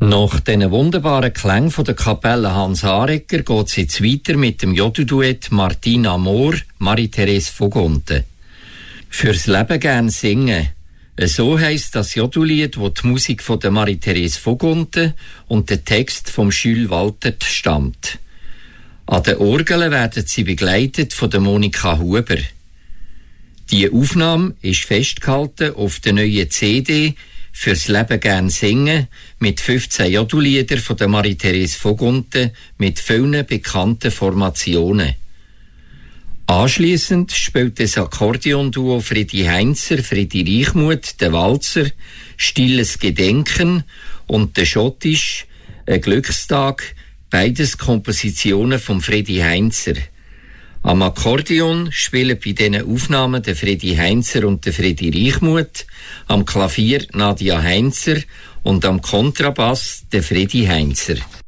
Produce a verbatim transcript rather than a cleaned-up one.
Nach diesen wunderbaren Klängen von der Kapelle Hans Aregger geht es jetzt weiter mit dem Jodelduett Martina Mohr, Marie-Therese Vogonte. Fürs Leben gern singen. So heisst das Jodellied, wo die Musik von der Marie-Therese Vogonte und der Text vom Jules Waltert stammt. An den Orgeln werden sie begleitet von der Monika Huber. Die Aufnahme ist festgehalten auf der neuen C D «Fürs Leben gern singen» mit fünfzehn Jodelliedern von der Marie-Therese Vogonte mit vielen bekannten Formationen. Anschliessend spielt das Akkordeonduo Fredi Heinzer, Fredi Reichmuth, der Walzer, «Stilles Gedenken» und der Schottisch «Ein Glückstag», beides Kompositionen von Fredi Heinzer. Am Akkordeon spielen bei diesen Aufnahmen der Fredi Heinzer und der Fredi Reichmuth, am Klavier Nadia Heinzer und am Kontrabass der Fredi Heinzer.